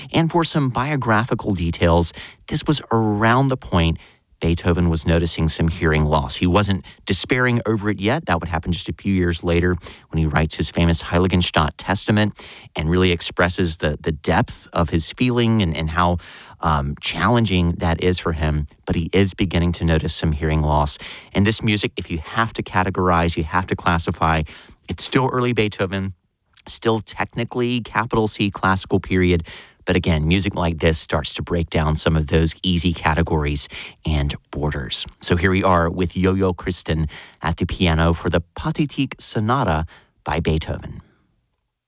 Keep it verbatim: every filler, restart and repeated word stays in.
And for some biographical details, this was around the point Beethoven was noticing some hearing loss. He wasn't despairing over it yet. That would happen just a few years later when he writes his famous Heiligenstadt Testament and really expresses the, the depth of his feeling and, and how um, challenging that is for him. But he is beginning to notice some hearing loss. And this music, if you have to categorize, you have to classify, it's still early Beethoven, still technically capital C classical period. But again, music like this starts to break down some of those easy categories and borders. So here we are with Yo-Yo Kristen at the piano for the Pathetique Sonata by Beethoven.